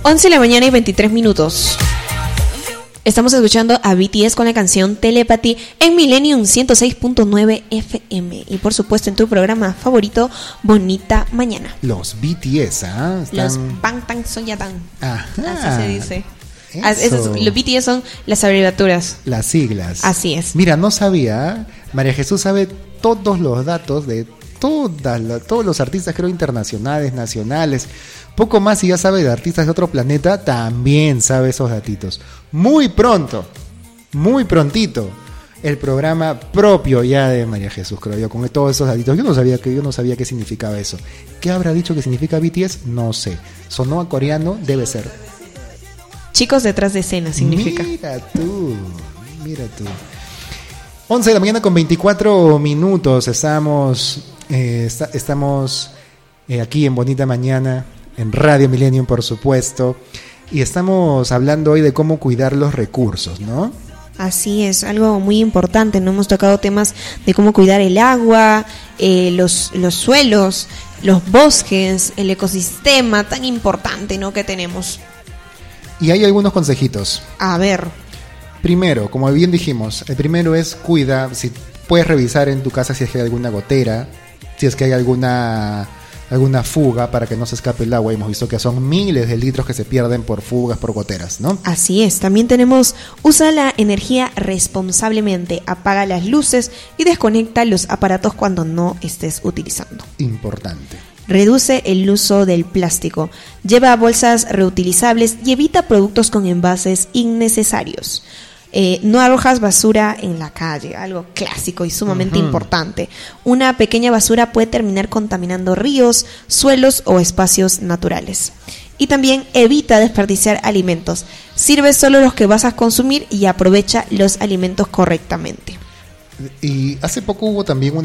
11 de la mañana y 23 minutos. Estamos escuchando a BTS con la canción Telepathy en Millennium 106.9 FM. Y por supuesto en tu programa favorito, Bonita Mañana. Los BTS, ¿ah? Los Bangtan Sonyeondan. Así se dice. Eso. Los BTS son las abreviaturas. Las siglas. Así es. Mira, no sabía. María Jesús sabe todos los datos de todos los artistas, creo, internacionales, nacionales. Poco más, si ya sabe de artistas de otro planeta, también sabe esos datitos. Muy pronto, muy prontito, el programa propio ya de María Jesús, creo yo, con todos esos datitos. Yo no sabía qué significaba eso. ¿Qué habrá dicho que significa BTS? No sé. Sonó a coreano, debe ser. Chicos detrás de escena significa. Mira tú. 11 de la mañana con 24 minutos. Estamos aquí en Bonita Mañana, en Radio Millennium, por supuesto, y estamos hablando hoy de cómo cuidar los recursos, ¿no? Así es, algo muy importante, ¿no? Hemos tocado temas de cómo cuidar el agua, los suelos, los bosques, el ecosistema tan importante, ¿no?, que tenemos. Y hay algunos consejitos. A ver. Primero, como bien dijimos, el primero es cuida, si puedes revisar en tu casa si es que hay alguna gotera, si es que hay alguna fuga para que no se escape el agua. Hemos visto que son miles de litros que se pierden por fugas, por goteras, ¿no? Así es. También tenemos, usa la energía responsablemente, apaga las luces y desconecta los aparatos cuando no estés utilizando. Importante. Reduce el uso del plástico, lleva bolsas reutilizables y evita productos con envases innecesarios. No arrojas basura en la calle, algo clásico y sumamente importante. Una pequeña basura puede terminar contaminando ríos, suelos o espacios naturales. Y también evita desperdiciar alimentos. Sirve solo los que vas a consumir y aprovecha los alimentos correctamente. Y hace poco hubo también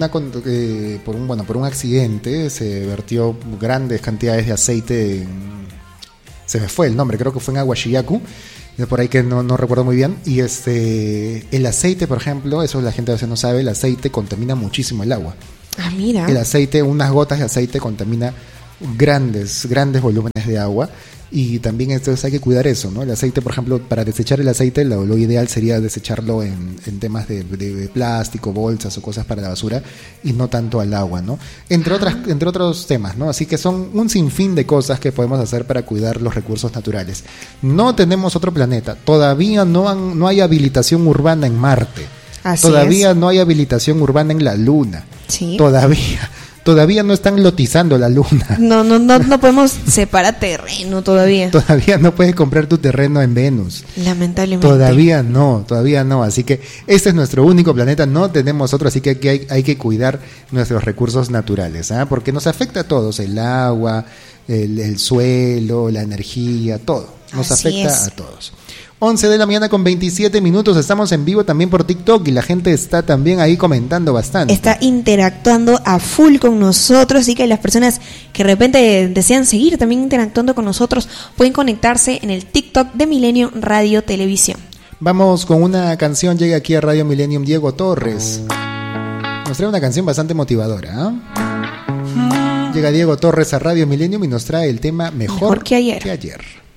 por un accidente, se vertió grandes cantidades de aceite se me fue el nombre, creo que fue en Aguashiyacu, por ahí que no recuerdo muy bien. Y el aceite, por ejemplo, eso la gente a veces no sabe, el aceite contamina muchísimo el agua. Ah, mira. El aceite, unas gotas de aceite contamina grandes volúmenes de agua. Y también entonces hay que cuidar eso, ¿no? El aceite, por ejemplo, para desechar el aceite, lo ideal sería desecharlo en temas de plástico, bolsas o cosas para la basura, y no tanto al agua, ¿no? Entre otros temas, ¿no? Así que son un sinfín de cosas que podemos hacer para cuidar los recursos naturales. No tenemos otro planeta, todavía no hay habilitación urbana en Marte. Todavía no hay habilitación urbana en la Luna. Sí. Todavía no están lotizando la Luna. No podemos separar terreno todavía. Todavía no puedes comprar tu terreno en Venus. Lamentablemente. Todavía no. Así que este es nuestro único planeta, no tenemos otro, así que hay que cuidar nuestros recursos naturales, ¿ah? Porque nos afecta a todos, el agua, el suelo, la energía, todo. Nos afecta a todos. 11 de la mañana con 27 minutos, estamos en vivo también por TikTok y la gente está también ahí comentando bastante. Está interactuando a full con nosotros, así que las personas que de repente desean seguir también interactuando con nosotros pueden conectarse en el TikTok de Millennium Radio Televisión. Vamos con una canción, llega aquí a Radio Millennium Diego Torres. Nos trae una canción bastante motivadora, ¿eh? Llega Diego Torres a Radio Millennium y nos trae el tema Mejor que ayer.